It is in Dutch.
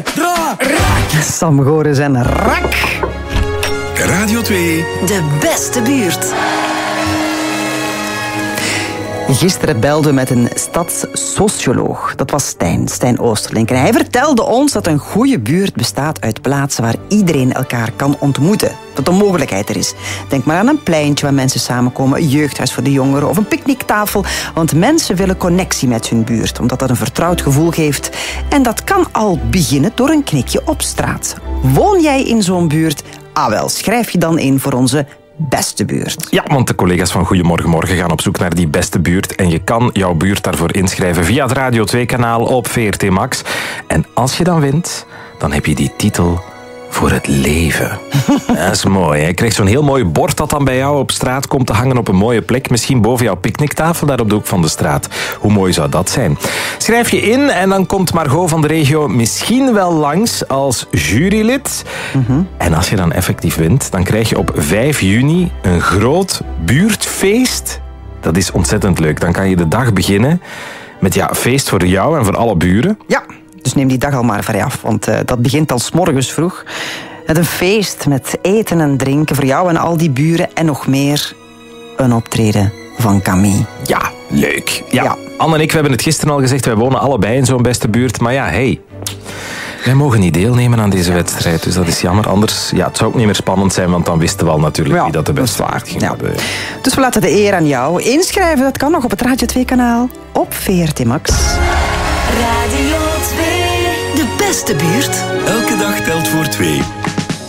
Rak. Sam Goris en Rak. Radio 2. De beste buurt. Gisteren belden we met een stadssocioloog. Dat was Stijn Oosterlink. En hij vertelde ons dat een goede buurt bestaat uit plaatsen waar iedereen elkaar kan ontmoeten. Dat de mogelijkheid er is. Denk maar aan een pleintje waar mensen samenkomen, een jeugdhuis voor de jongeren of een picknicktafel. Want mensen willen connectie met hun buurt, omdat dat een vertrouwd gevoel geeft. En dat kan al beginnen door een knikje op straat. Woon jij in zo'n buurt? Ah wel, schrijf je dan in voor onze beste buurt. Ja, want de collega's van Goedemorgen Morgen gaan op zoek naar die beste buurt. En je kan jouw buurt daarvoor inschrijven via het Radio 2-kanaal op VRT Max. En als je dan wint, dan heb je die titel voor het leven. Dat is mooi, hè? Je krijgt zo'n heel mooi bord dat dan bij jou op straat komt te hangen op een mooie plek. Misschien boven jouw picknicktafel, daar op de hoek van de straat. Hoe mooi zou dat zijn? Schrijf je in en dan komt Margot van de regio misschien wel langs als jurylid. En als je dan effectief wint, dan krijg je op 5 juni een groot buurtfeest. Dat is ontzettend leuk. Dan kan je de dag beginnen met feest voor jou en voor alle buren. Ja. Dus neem die dag al maar vrij af, want dat begint al 's morgens vroeg. Met een feest, met eten en drinken voor jou en al die buren. En nog meer, een optreden van Camille. Ja, leuk. Ja. Anne en ik, we hebben het gisteren al gezegd, wij wonen allebei in zo'n beste buurt. Maar ja, wij mogen niet deelnemen aan deze wedstrijd, dus dat is jammer. Anders, het zou ook niet meer spannend zijn, want dan wisten we al natuurlijk wie dat de beste buurt ging hebben. Dus we laten de eer aan jou. Inschrijven, dat kan nog op het Radio 2-kanaal op VRT Max. Radio 2. De beste buurt. Elke dag telt voor 2.